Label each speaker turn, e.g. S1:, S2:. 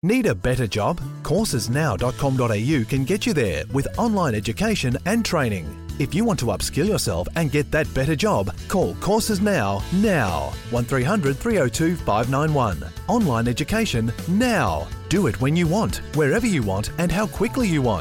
S1: Need a better job? Coursesnow.com.au can get you there with online education and training. If you want to upskill yourself and get that better job, call Courses Now. 1300 302 591. Online education now. Do it when you want, wherever you want, and how quickly you want.